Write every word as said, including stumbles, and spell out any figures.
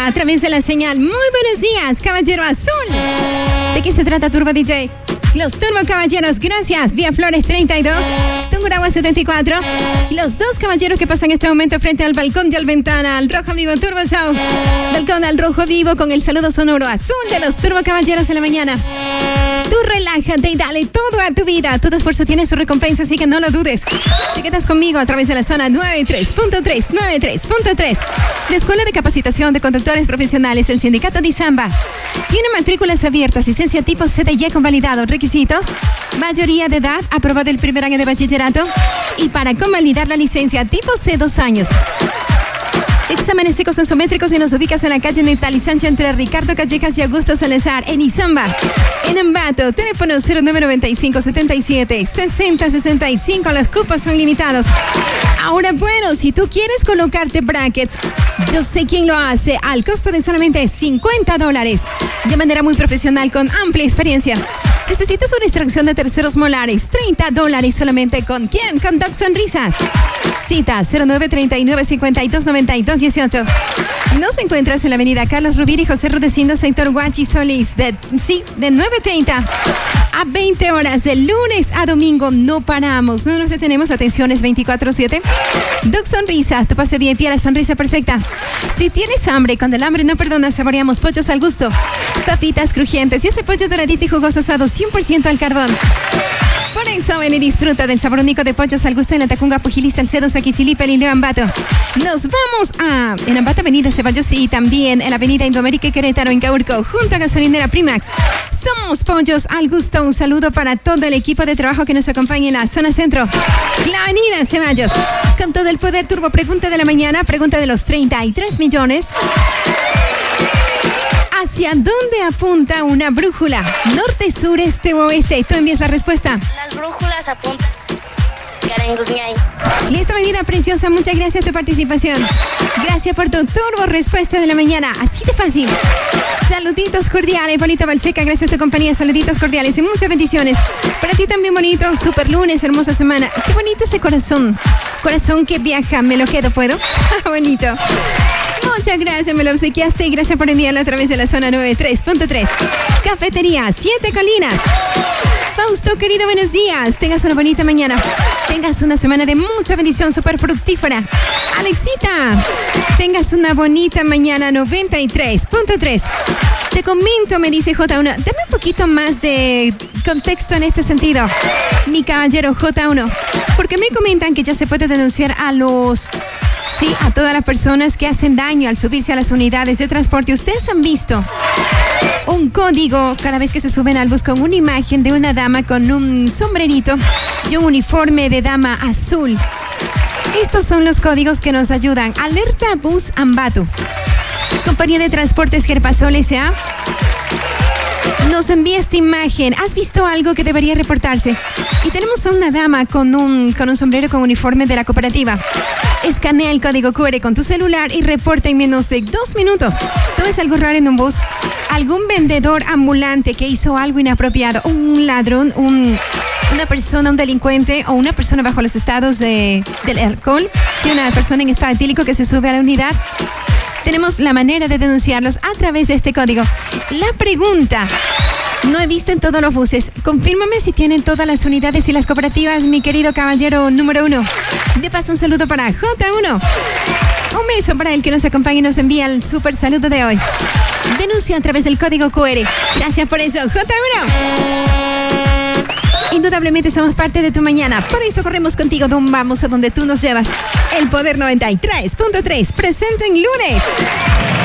Sonrisa a través de la señal. Muy buenos días, Caballero Azul. ¿De qué se trata Turbo D J? Los Turbo Caballeros, gracias. Vía Flores treinta y dos, Tungurahua setenta y cuatro. Los dos caballeros que pasan este momento frente al balcón de Alventana, al Rojo Vivo Turbo Show. Balcón al Rojo Vivo con el saludo sonoro azul de los Turbo Caballeros en la mañana. Tú relájate y dale todo a tu vida. Todo esfuerzo tiene su recompensa, así que no lo dudes. Te quedas conmigo a través de la zona noventa y tres punto tres, noventa y tres punto tres. La Escuela de Capacitación de Conductores Profesionales, el Sindicato de Izamba. Tiene matrículas abiertas, licencia tipo C D Y convalidado. Requisitos: mayoría de edad, aprobado el primer año de bachillerato. Y para convalidar la licencia tipo C, dos años. Exámenes psicosensométricos y nos ubicas en la calle Netal y Sancho entre Ricardo Callejas y Augusto Salazar, en Izamba. En Ambato, teléfono cero nueve nueve cinco setenta y siete sesenta sesenta y cinco. Los cupos son limitados. Ahora, bueno, si tú quieres colocarte brackets, yo sé quién lo hace al costo de solamente cincuenta dólares. De manera muy profesional, con amplia experiencia. Necesitas una extracción de terceros molares, treinta dólares solamente. ¿Con quién? Con Doc Sonrisas. Cita cero nueve treinta y nueve cincuenta y dos noventa y dos dieciocho. Nos encuentras en la avenida Carlos Rubira y José Rudecindo, sector Huachi Solís. De, sí, de nueve treinta a veinte horas, de lunes a domingo. No paramos, no nos detenemos. Atenciones veinticuatro siete. Doc Sonrisas, tu pase bien, la sonrisa perfecta. Si tienes hambre, cuando el hambre no perdona, saboreamos pollos al gusto. Papitas crujientes y ese pollo doradito y jugoso asado cien por ciento al carbón. Por eso ven y disfruta del sabor único de pollos al gusto en la Tacunga, Pujilí, Salcedo, Saquicilipe, y Ambato. Nos vamos a en Ambato, Avenida Ceballos, y también en la Avenida Indoamérica y Querétaro, en Caurco, junto a Gasolinera Primax. Somos pollos al gusto. Un saludo para todo el equipo de trabajo que nos acompaña en la zona centro. La Avenida Ceballos. Con todo el poder turbo, pregunta de la mañana, pregunta de los treinta y tres millones. ¿Hacia dónde apunta una brújula? ¿Norte, sur, este o oeste? Tú envías la respuesta. Las brújulas apuntan. Listo, mi vida preciosa. Muchas gracias por tu participación. Gracias por tu turbo respuesta de la mañana. Así de fácil. Saluditos cordiales, bonito Valseca. Gracias a tu compañía. Saluditos cordiales y muchas bendiciones. Para ti también bonito. Super lunes, hermosa semana. Qué bonito ese corazón. Corazón que viaja. ¿Me lo quedo? ¿Puedo? Bonito. Muchas gracias, me lo obsequiaste y gracias por enviarlo a través de la zona noventa y tres punto tres. Cafetería Siete Colinas. Fausto, querido, buenos días. Tengas una bonita mañana. Tengas una semana de mucha bendición, súper fructífera. Alexita, tengas una bonita mañana. Noventa y tres punto tres. Te comento, me dice J uno. Dame un poquito más de contexto en este sentido, mi caballero J uno. Porque me comentan que ya se puede denunciar a los... Sí, a todas las personas que hacen daño al subirse a las unidades de transporte. Ustedes han visto un código cada vez que se suben al bus con una imagen de una dama con un sombrerito y un uniforme de dama azul. Estos son los códigos que nos ayudan. Alerta Bus Ambato. Compañía de Transportes Gerpasol S A nos envía esta imagen. ¿Has visto algo que debería reportarse? Y tenemos a una dama con un, con un sombrero con uniforme de la cooperativa. Escanea el código Q R con tu celular y reporta en menos de dos minutos. ¿Tú ves algo raro en un bus? ¿Algún vendedor ambulante que hizo algo inapropiado? ¿Un ladrón? Un, ¿Una persona, un delincuente o una persona bajo los estados de, del alcohol? ¿Sí, una persona en estado etílico que se sube a la unidad? Tenemos la manera de denunciarlos a través de este código. La pregunta: no he visto en todos los buses. Confírmame si tienen todas las unidades y las cooperativas, mi querido caballero número uno. De paso, un saludo para J uno. Un beso para el que nos acompaña y nos envía el súper saludo de hoy. Denuncia a través del código Q R. Gracias por eso, J uno. Indudablemente somos parte de tu mañana. Por eso corremos contigo. Don, vamos a donde tú nos llevas. El Poder noventa y tres punto tres. Presente en lunes.